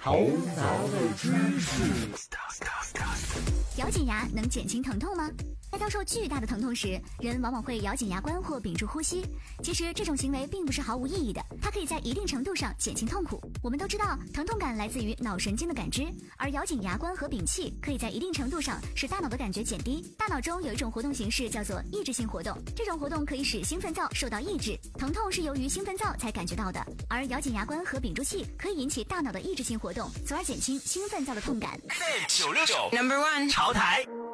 头脑的知识。 咬紧牙能减轻疼痛吗？在遭受巨大的疼痛时，人往往会咬紧牙关或屏住呼吸。其实这种行为并不是毫无意义的，它可以在一定程度上减轻痛苦。我们都知道，疼痛感来自于脑神经的感知，而咬紧牙关和屏气可以在一定程度上使大脑的感觉减低。大脑中有一种活动形式叫做抑制性活动，这种活动可以使兴奋灶受到抑制，疼痛是由于兴奋灶才感觉到的。而咬紧牙关和屏住气可以引起大脑的抑制性活动，从而减轻兴奋灶的痛感。 969 No.1 潮台。